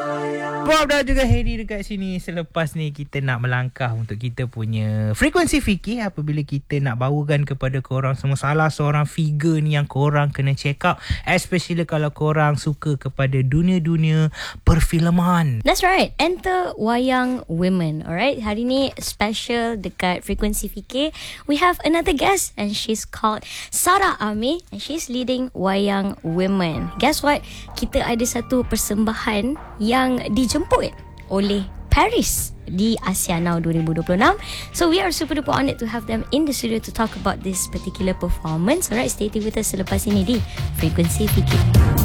Bob dan juga Harry dekat sini. Selepas ni kita nak melangkah untuk kita punya frekuensi fikir apabila kita nak bawakan kepada korang semua salah seorang figure ni yang korang kena check out, especially kalau korang suka kepada dunia-dunia perfilman. That's right. Enter Wayang Women. Alright, hari ni special dekat frekuensi fikir. We have another guest and she's called Sarah Ami and she's leading Wayang Women. Guess what? Kita ada satu persembahan yang dijemput oleh Paris di Asia Now 2026. So we are super duper honored to have them in the studio to talk about this particular performance. Alright, stay tuned with us selepas ini di Frekuensi Fikir.